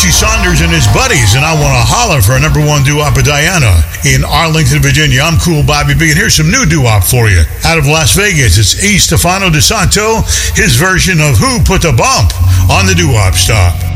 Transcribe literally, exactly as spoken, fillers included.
Richie Saunders and his buddies, and I Want to Holler for a number one doo-wop of Diana in Arlington, Virginia. I'm Cool Bobby B, and here's some new doo-wop for you. Out of Las Vegas, it's E. Stefano DeSanto, his version of Who Put the Bump on the Doo-Wop Stop.